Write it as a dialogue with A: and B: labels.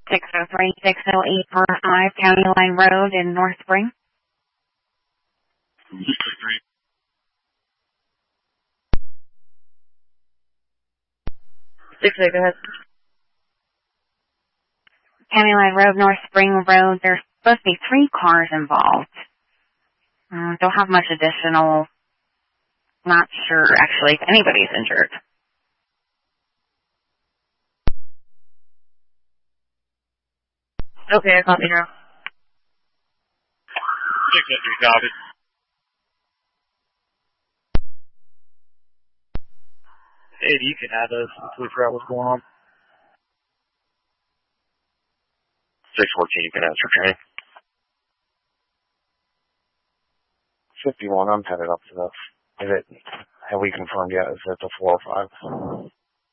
A: 603-608-45 County Line Road in North Spring.
B: 603.
A: Go ahead. County Line Road, North Spring Road. There's supposed to be 3 cars involved. Don't have much additional. Not sure, actually, if anybody's injured. Okay, I copy now.
B: 603, copy.
C: Hey, you can add those until we figure out what's going on.
B: 614, you can answer training.
D: 51, I'm headed up to the, have we confirmed yet? Is it the 4 or 5?